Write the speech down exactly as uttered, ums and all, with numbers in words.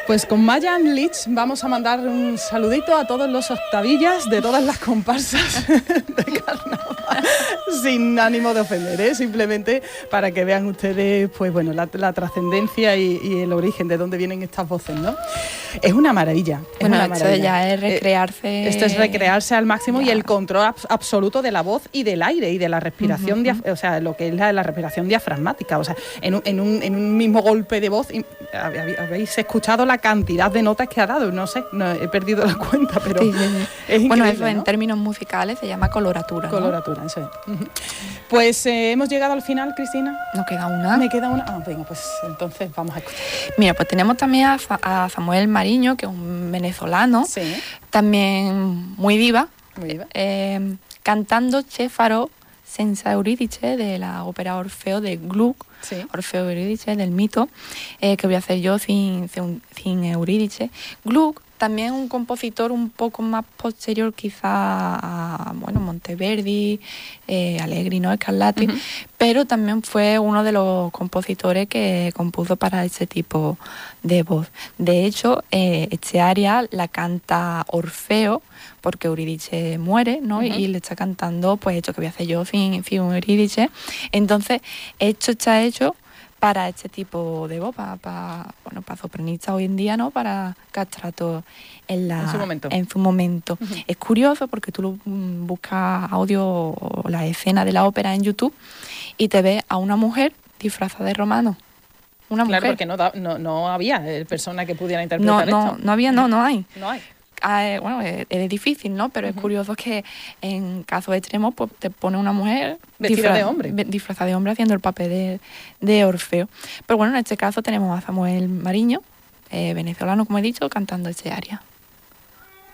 Pues con Mayan Lich vamos a mandar un saludito a todos los octavillas de todas las comparsas de carnaval, sin ánimo de ofender, ¿eh? Simplemente para que vean ustedes, pues bueno, la, la trascendencia y, y el origen de dónde vienen estas voces, ¿no? Es una maravilla. Es bueno, una esto maravilla. ya es recrearse. Eh, esto es recrearse al máximo ya. Y el control abs- absoluto de la voz y del aire y de la respiración, uh-huh. diaf- o sea, lo que es la, la respiración diafragmática, o sea, en un, en un, en un mismo golpe de voz. Habéis escuchado la cantidad de notas que ha dado, no sé, no, he perdido la cuenta, pero sí, sí, sí. es bueno, increíble, eso en ¿no? términos musicales se llama coloratura. Coloratura, ¿no? eso es. Uh-huh. Pues eh, hemos llegado al final, Cristina. ¿Nos queda una? Me queda una. Ah, venga, pues entonces vamos a escuchar. Mira, pues tenemos también a, a Samuel Mariño, que es un venezolano, sí. también muy diva, muy diva. Eh, cantando Céfaro senza Eurídice de la ópera Orfeo de Gluck, sí. Orfeo Eurídice del mito, eh, que voy a hacer yo sin, sin, sin Eurídice. Gluck también un compositor un poco más posterior quizá a, bueno, Monteverdi, eh, Allegri, ¿no? Scarlatti, uh-huh. pero también fue uno de los compositores que compuso para ese tipo de voz. De hecho, eh, este aria la canta Orfeo, porque Eurídice muere, ¿no? Uh-huh. Y le está cantando, pues, esto que voy a hacer yo sin, sin Eurídice. Entonces, esto está hecho para este tipo de voz, para, para, bueno, para sopranistas hoy en día, ¿no? Para castrato en, la, en su momento. En su momento. Uh-huh. Es curioso porque tú buscas audio o la escena de la ópera en YouTube y te ves a una mujer disfrazada de romano. Una claro, mujer. porque no, da, no, no había persona que pudiera interpretar no, no, esto. No había, no, no hay. No hay. Eh, bueno, es, es difícil, ¿no? Pero uh-huh. es curioso que en casos extremos pues, te pone una mujer vestida disfra- de hombre. disfrazada de hombre haciendo el papel de, de Orfeo. Pero bueno, en este caso tenemos a Samuel Mariño, eh, venezolano, como he dicho, cantando este aria.